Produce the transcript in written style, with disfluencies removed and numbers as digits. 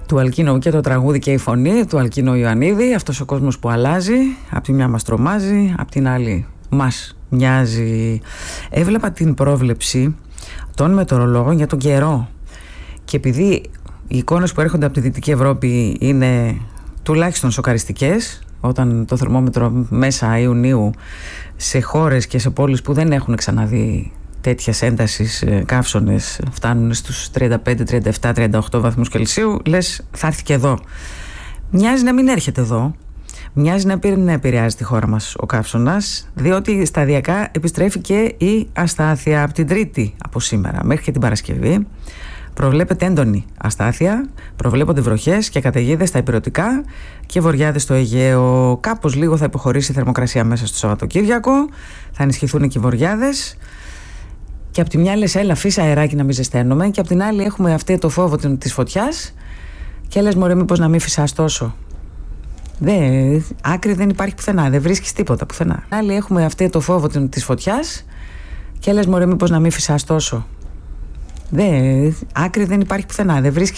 του Αλκίνο και το τραγούδι και η φωνή του Αλκίνο Ιωαννίδη. Αυτός ο κόσμος που αλλάζει, απ' τη μια μας τρομάζει, απ' την άλλη μας μοιάζει. Έβλεπα την πρόβλεψη των μετεωρολόγων για τον καιρό και επειδή οι εικόνες που έρχονται από τη Δυτική Ευρώπη είναι τουλάχιστον σοκαριστικές, όταν το θερμόμετρο μέσα Ιουνίου σε χώρες και σε πόλεις που δεν έχουν ξαναδεί τέτοιας έντασης καύσονες φτάνουν στους 35, 37, 38 βαθμούς Κελσίου, λες θα έρθει και εδώ. Μοιάζει να μην έρχεται εδώ, μοιάζει να επηρεάζει τη χώρα μας ο καύσωνας, διότι σταδιακά επιστρέφει και η αστάθεια. Από την Τρίτη, από σήμερα μέχρι και την Παρασκευή, προβλέπεται έντονη αστάθεια, προβλέπονται βροχές και καταιγίδες στα ηπειρωτικά και βοριάδες στο Αιγαίο. Κάπως λίγο θα υποχωρήσει η θερμοκρασία μέσα στο Σαββατοκύριακο, θα ενισχυθούν και οι βοριάδες. Και απ' τη μια λες έλα αφήσα αεράκι να μην ζεσταίνομαι, και απ' την άλλη έχουμε αυτή το φόβο της φωτιάς και λες μωρέ μήπως να μην φυσάς τόσο. Άκρη δεν υπάρχει πουθενά, δεν βρίσκεις τίποτα πουθενά. Άλλοι έχουμε αυτή το φόβο της φωτιάς και λες μωρέ μήπως να μην φυσάς τόσο. Άκρη δεν υπάρχει πουθενά, δεν βρίσκεις